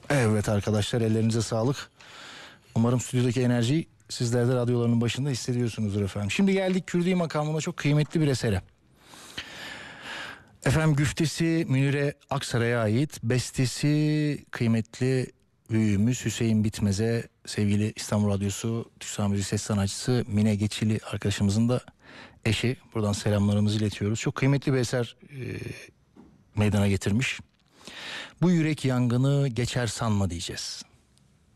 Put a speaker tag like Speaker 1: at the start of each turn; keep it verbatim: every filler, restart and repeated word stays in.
Speaker 1: Evet arkadaşlar, ellerinize sağlık. Umarım stüdyodaki enerjiyi sizler de radyolarının başında hissediyorsunuzdur efendim. Şimdi geldik Kürdi makamına, çok kıymetli bir esere. Efendim güftesi Münire Aksaray'a ait, bestesi kıymetli büyüğümüz Hüseyin Bitmez'e, sevgili İstanbul Radyosu Türk Müziği Ses Sanatçısı Mine Geçili arkadaşımızın da eşi. Buradan selamlarımızı iletiyoruz. Çok kıymetli bir eser e, meydana getirmiş. Bu yürek yangını geçer sanma diyeceğiz.